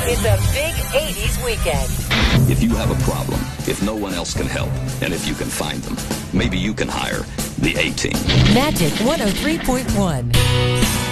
It's a big 80s weekend. If you have a problem, if no one else can help, and if you can find them, maybe you can hire the A-Team. Magic 103.1.